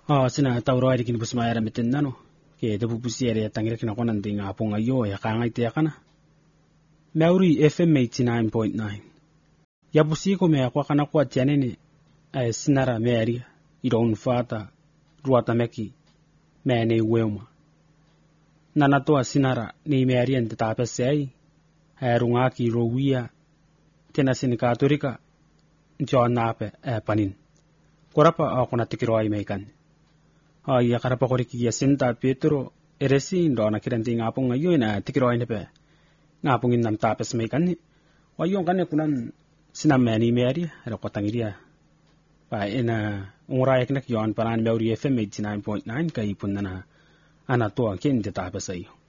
sina tawro ari kin busmayara mitin nano ke de bubusiere tangire kin konan dinga punga yo ya kanga ite kana Mauri FM 89.9 ya busi ko me kwa kana kwa tianene sinara meri iron fata ruata meki mene wema nana to sinara ni meri ente tape sei runga ki rowia tena sinika torika nape panin korapa akona tikiro ai mekan ya karapa koriki ya sinta Petro eresi ndona kiranti ngapong ayo na tikiro ai nepe ngapongin nam tapes mekan ni wayong kan kunan sinam mani meri ra kotangiria pa ena ungrai knak yon paran Mauri FM 89.9 kai punana ana to ken de tapes ayo